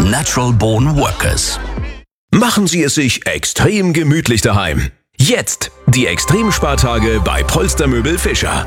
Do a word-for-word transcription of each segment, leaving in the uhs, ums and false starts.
Natural Born Workers. Machen Sie es sich extrem gemütlich daheim. Jetzt die Extremspartage bei Polstermöbel Fischer.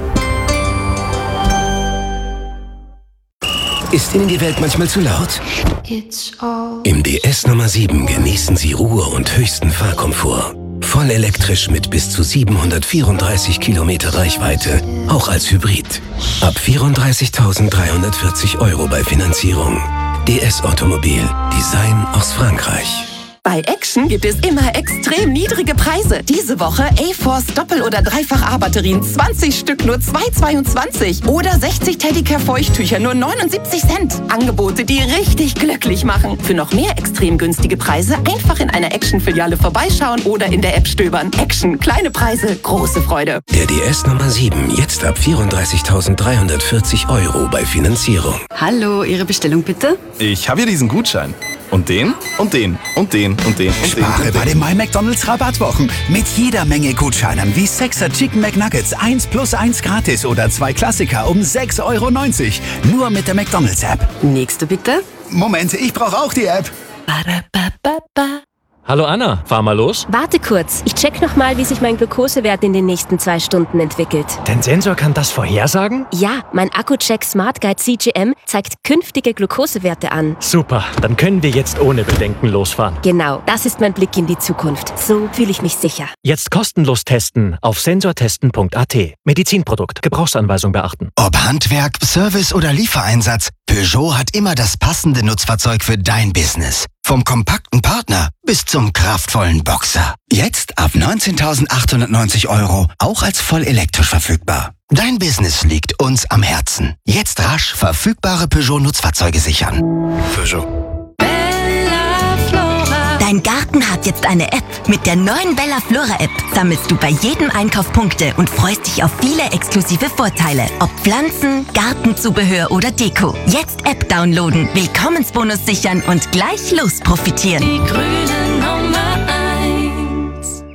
Ist Ihnen die Welt manchmal zu laut? Im D S Nummer sieben genießen Sie Ruhe und höchsten Fahrkomfort. Voll elektrisch mit bis zu siebenhundertvierunddreißig Kilometer Reichweite, auch als Hybrid. Ab vierunddreißigtausenddreihundertvierzig Euro bei Finanzierung. D S Automobil. Design aus Frankreich. Bei Action gibt es immer extrem niedrige Preise. Diese Woche A-Force Doppel- oder Dreifach-A-Batterien. zwanzig Stück nur zwei Euro zweiundzwanzig. Oder sechzig Teddicare-Feuchttücher nur neunundsiebzig Cent. Angebote, die richtig glücklich machen. Für noch mehr extrem günstige Preise einfach in einer Action-Filiale vorbeischauen oder in der App stöbern. Action. Kleine Preise, große Freude. Der D S Nummer sieben. Jetzt ab vierunddreißigtausenddreihundertvierzig Euro bei Finanzierung. Hallo, Ihre Bestellung bitte? Ich habe hier diesen Gutschein. Und den, und den, und den, und den, und den. Spare bei den My McDonald's Rabattwochen. Mit jeder Menge Gutscheinen wie sechser Chicken McNuggets eins plus eins gratis oder zwei Klassiker um sechs Euro neunzig. Nur mit der McDonald's App. Nächste bitte. Moment, ich brauche auch die App. Hallo Anna, fahr mal los. Warte kurz, ich check nochmal, wie sich mein Glukosewert in den nächsten zwei Stunden entwickelt. Dein Sensor kann das vorhersagen? Ja, mein Akku-Check Smart Guide C G M zeigt künftige Glukosewerte an. Super, dann können wir jetzt ohne Bedenken losfahren. Genau, das ist mein Blick in die Zukunft. So fühle ich mich sicher. Jetzt kostenlos testen auf sensortesten punkt a t. Medizinprodukt, Gebrauchsanweisung beachten. Ob Handwerk, Service oder Liefereinsatz, Peugeot hat immer das passende Nutzfahrzeug für dein Business. Vom kompakten Partner bis zum kraftvollen Boxer. Jetzt ab neunzehntausendachthundertneunzig Euro, auch als voll elektrisch verfügbar. Dein Business liegt uns am Herzen. Jetzt rasch verfügbare Peugeot-Nutzfahrzeuge sichern. Peugeot. Dein Garten hat jetzt eine App. Mit der neuen Bella Flora App sammelst du bei jedem Einkauf Punkte und freust dich auf viele exklusive Vorteile. Ob Pflanzen, Gartenzubehör oder Deko. Jetzt App downloaden, Willkommensbonus sichern und gleich los profitieren. Die grüne Nummer eins.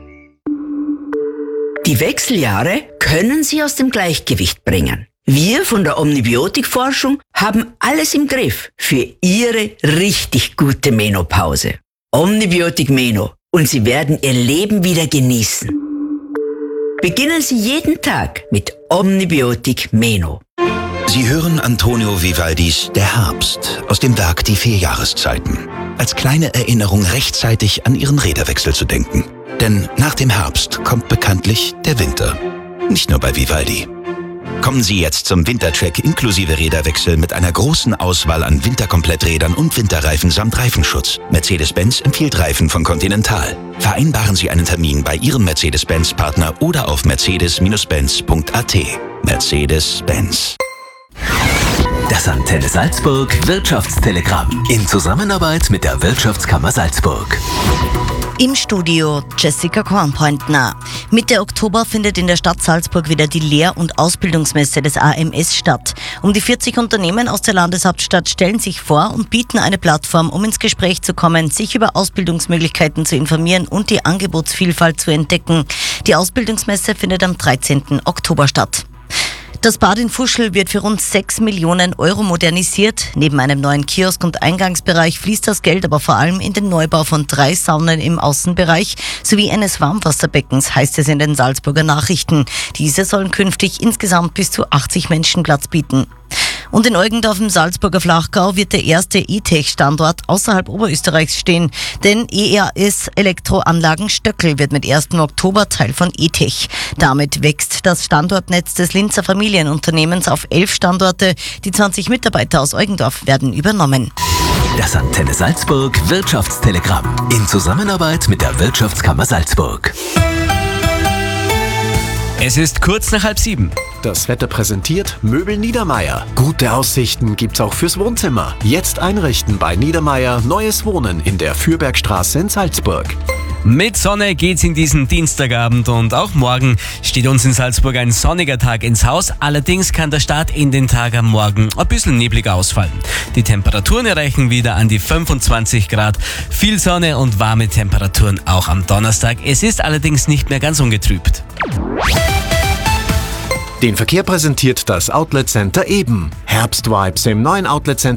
Die Wechseljahre können Sie aus dem Gleichgewicht bringen. Wir von der Omnibiotik-Forschung haben alles im Griff für Ihre richtig gute Menopause. Omnibiotik Meno und Sie werden Ihr Leben wieder genießen. Beginnen Sie jeden Tag mit Omnibiotik Meno. Sie hören Antonio Vivaldis Der Herbst aus dem Werk Die vier Jahreszeiten. Als kleine Erinnerung rechtzeitig an Ihren Räderwechsel zu denken. Denn nach dem Herbst kommt bekanntlich der Winter. Nicht nur bei Vivaldi. Kommen Sie jetzt zum Wintercheck inklusive Räderwechsel mit einer großen Auswahl an Winterkompletträdern und Winterreifen samt Reifenschutz. Mercedes-Benz empfiehlt Reifen von Continental. Vereinbaren Sie einen Termin bei Ihrem Mercedes-Benz-Partner oder auf mercedes Bindestrich benz punkt a t. Mercedes-Benz. Das Antenne Salzburg Wirtschaftstelegramm in Zusammenarbeit mit der Wirtschaftskammer Salzburg. Im Studio Jessica Kornpointner. Mitte Oktober findet in der Stadt Salzburg wieder die Lehr- und Ausbildungsmesse des A M S statt. Um die vierzig Unternehmen aus der Landeshauptstadt stellen sich vor und bieten eine Plattform, um ins Gespräch zu kommen, sich über Ausbildungsmöglichkeiten zu informieren und die Angebotsvielfalt zu entdecken. Die Ausbildungsmesse findet am dreizehnten Oktober statt. Das Bad in Fuschl wird für rund sechs Millionen Euro modernisiert. Neben einem neuen Kiosk und Eingangsbereich fließt das Geld aber vor allem in den Neubau von drei Saunen im Außenbereich sowie eines Warmwasserbeckens, heißt es in den Salzburger Nachrichten. Diese sollen künftig insgesamt bis zu achtzig Menschen Platz bieten. Und in Eugendorf im Salzburger Flachgau wird der erste E-Tech-Standort außerhalb Oberösterreichs stehen. Denn E R S Elektroanlagen Stöckel wird mit ersten Oktober Teil von E-Tech. Damit wächst das Standortnetz des Linzer Familienunternehmens auf elf Standorte. Die zwanzig Mitarbeiter aus Eugendorf werden übernommen. Das Antenne Salzburg Wirtschaftstelegramm in Zusammenarbeit mit der Wirtschaftskammer Salzburg. Es ist kurz nach halb sieben. Das Wetter präsentiert Möbel Niedermeier. Gute Aussichten gibt's auch fürs Wohnzimmer. Jetzt einrichten bei Niedermeier neues Wohnen in der Fürbergstraße in Salzburg. Mit Sonne geht's in diesen Dienstagabend und auch morgen steht uns in Salzburg ein sonniger Tag ins Haus. Allerdings kann der Start in den Tag am Morgen ein bisschen neblig ausfallen. Die Temperaturen erreichen wieder an die fünfundzwanzig Grad. Viel Sonne und warme Temperaturen auch am Donnerstag. Es ist allerdings nicht mehr ganz ungetrübt. Den Verkehr präsentiert das Outlet Center Eben. Herbstvibes im neuen Outlet Center